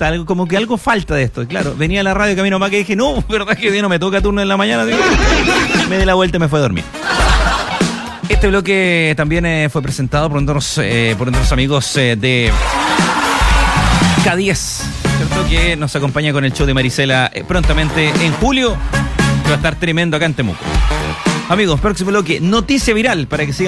falta, algo, como que algo falta de esto. Y claro, venía a la radio camino más que dije, no, verdad que no me toca turno en la mañana. Digo, me di la vuelta y me fue a dormir. Este bloque también fue presentado por nuestros amigos de K10, ¿cierto? Que nos acompaña con el show de Marisela prontamente en julio, que va a estar tremendo acá en Temuco. Amigos, próximo bloque, noticia viral para que sigan